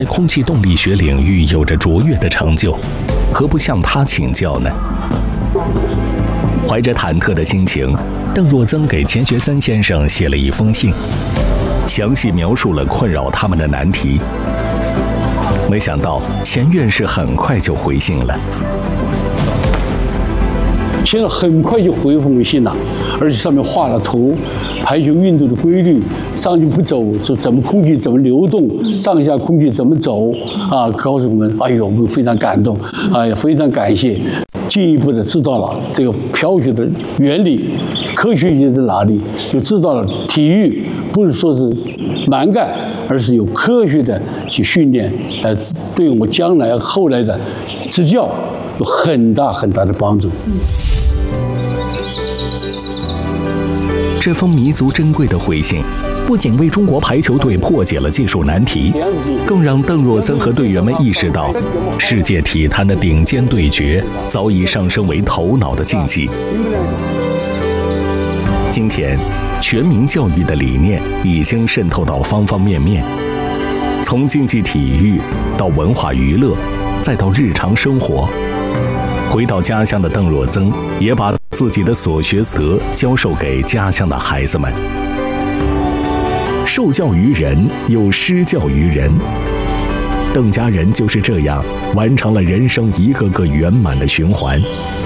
空气动力学领域有着卓越的成就，何不向他请教呢？怀着忐忑的心情，邓若增给钱学森先生写了一封信，详细描述了困扰他们的难题。没想到钱院士很快就回信了。 钱老很快就回封信了，而且上面画了图，排球运动的规律，上去不走，就怎么空气怎么流动，上下空气怎么走啊，告诉我们，哎呦，我们非常感动，哎呀，非常感谢，进一步的知道了这个飘雪的原理，科学性在哪里，就知道了体育不是说是蛮干，而是有科学的去训练，对我们将来后来的执教有很大很大的帮助。 这封弥足珍贵的回信，不仅为中国排球队破解了技术难题，更让邓若增和队员们意识到，世界体坛的顶尖对决早已上升为头脑的竞技。今天，全民教育的理念已经渗透到方方面面，从竞技体育到文化娱乐，再到日常生活。回到家乡的邓若增也把自己的所学所得教授给家乡的孩子们。受教于人，又施教于人，邓家人就是这样完成了人生一个个圆满的循环。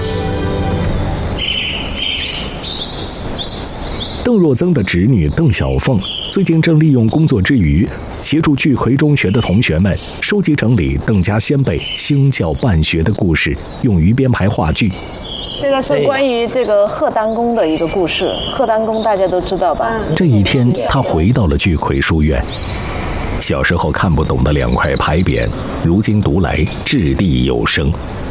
邓若增的侄女邓小凤最近正利用工作之余，协助聚魁中学的同学们收集整理邓家先辈兴教办学的故事，用于编排话剧。 这个是关于这个贺丹公的一个故事。贺丹公大家都知道吧？ 这一天，他回到了聚魁书院。小时候看不懂的2块牌匾，如今读来掷地有声。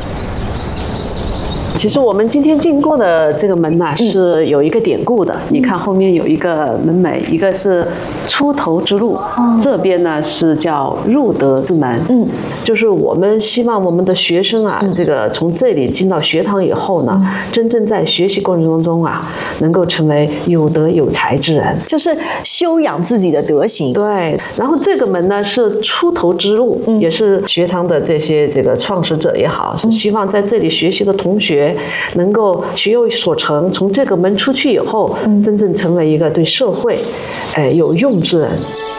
其实我们今天经过的这个门呢，是有一个典故的。你看后面有一个门楣，一个是出头之路，这边呢是叫入德之门。就是我们希望我们的学生啊，这个从这里进到学堂以后呢，真正在学习过程当中啊，能够成为有德有才之人， 就是修养自己的德行。 对，然后这个门呢是出头之路，也是学堂的这些这个创始者也好，是希望在这里学习的同学能够学有所成，从这个门出去以后，真正成为一个对社会，有用之人。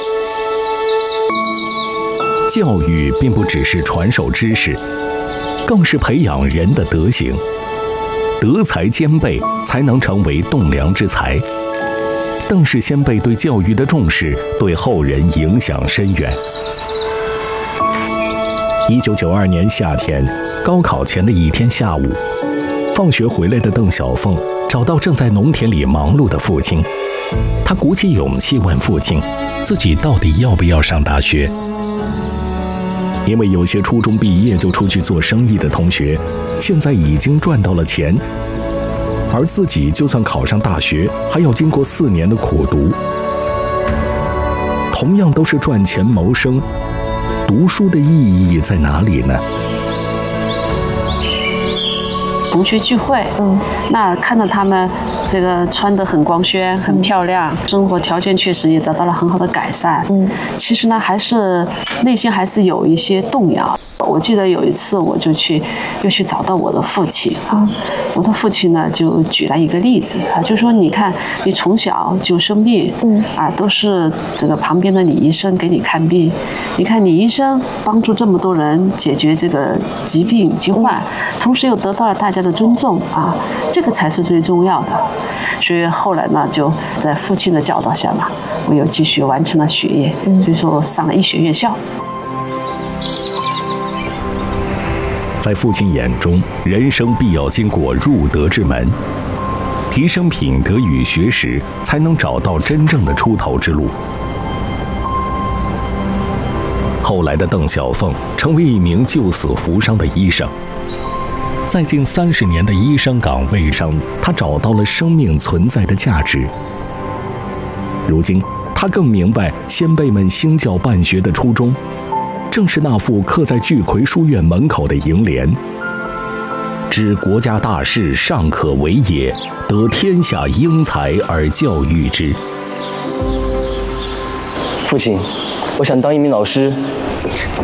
教育并不只是传授知识，更是培养人的德行。德才兼备，才能成为栋梁之才。邓氏先辈对教育的重视，对后人影响深远。1992年夏天，高考前的一天下午，放学回来的邓小凤找到正在农田里忙碌的父亲，她鼓起勇气问父亲，自己到底要不要上大学？因为有些初中毕业就出去做生意的同学，现在已经赚到了钱，而自己就算考上大学，还要经过4年的苦读。同样都是赚钱谋生，读书的意义在哪里呢？ 同学聚会，那看到他们这个穿得很光鲜、很漂亮，生活条件确实也得到了很好的改善。其实呢，还是内心还是有一些动摇。我记得有一次，我就又去找到我的父亲啊，我的父亲呢就举了一个例子啊，就说你看你从小就生病，都是这个旁边的李医生给你看病，你看李医生帮助这么多人解决这个疾病疾患，同时又得到了大家的尊重啊，这个才是最重要的。所以后来呢，就在父亲的教导下嘛，我又继续完成了学业，所以说上了医学院校。 在父亲眼中，人生必要经过入德之门，提升品德与学识，才能找到真正的出头之路。后来的邓小凤成为一名救死扶伤的医生，在近30年的医生岗位上，她找到了生命存在的价值。如今，她更明白先辈们兴教办学的初衷，正是那副刻在聚魁书院门口的楹联：知国家大事尚可为也，得天下英才而教育之。 父亲，我想当一名老师。